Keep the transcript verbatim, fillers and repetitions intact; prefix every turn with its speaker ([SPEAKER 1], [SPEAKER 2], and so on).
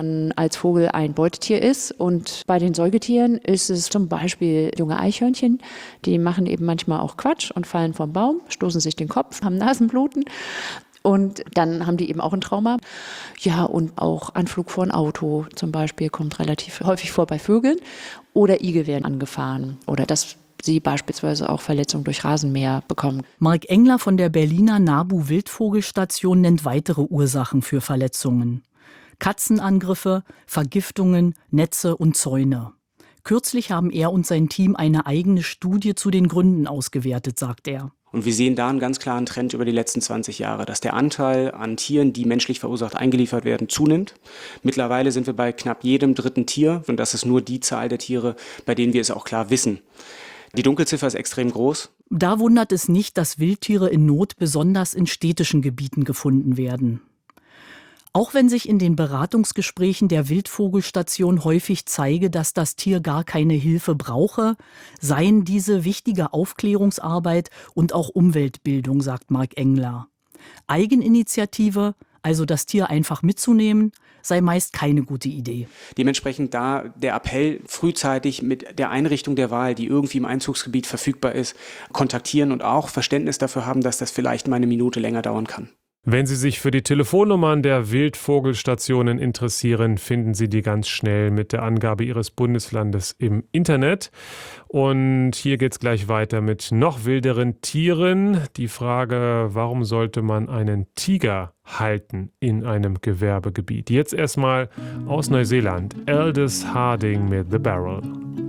[SPEAKER 1] als Vogel ein Beutetier ist. Und bei den Säugetieren ist es zum Beispiel junge Eichhörnchen, die machen eben manchmal auch Quatsch und fallen vom Baum, stoßen sich den Kopf, haben Nasenbluten. Und dann haben die eben auch ein Trauma. Ja, und auch Anflug vor ein Auto zum Beispiel kommt relativ häufig vor bei Vögeln. Oder Igel werden angefahren. Oder dass sie beispielsweise auch Verletzungen durch Rasenmäher bekommen.
[SPEAKER 2] Marc Engler von der Berliner NABU Wildvogelstation nennt weitere Ursachen für Verletzungen. Katzenangriffe, Vergiftungen, Netze und Zäune. Kürzlich haben er und sein Team eine eigene Studie zu den Gründen ausgewertet, sagt er.
[SPEAKER 3] Und wir sehen da einen ganz klaren Trend über die letzten zwanzig Jahre, dass der Anteil an Tieren, die menschlich verursacht eingeliefert werden, zunimmt. Mittlerweile sind wir bei knapp jedem dritten Tier und das ist nur die Zahl der Tiere, bei denen wir es auch klar wissen. Die Dunkelziffer ist extrem groß.
[SPEAKER 2] Da wundert es nicht, dass Wildtiere in Not besonders in städtischen Gebieten gefunden werden. Auch wenn sich in den Beratungsgesprächen der Wildvogelstation häufig zeige, dass das Tier gar keine Hilfe brauche, seien diese wichtige Aufklärungsarbeit und auch Umweltbildung, sagt Marc Engler. Eigeninitiative, also das Tier einfach mitzunehmen, sei meist keine gute Idee.
[SPEAKER 3] Dementsprechend da der Appell, frühzeitig mit der Einrichtung der Wahl, die irgendwie im Einzugsgebiet verfügbar ist, kontaktieren und auch Verständnis dafür haben, dass das vielleicht mal eine Minute länger dauern kann.
[SPEAKER 4] Wenn Sie sich für die Telefonnummern der Wildvogelstationen interessieren, finden Sie die ganz schnell mit der Angabe Ihres Bundeslandes im Internet. Und hier geht's gleich weiter mit noch wilderen Tieren. Die Frage, warum sollte man einen Tiger halten in einem Gewerbegebiet? Jetzt erstmal aus Neuseeland, Aldous Harding mit The Barrel.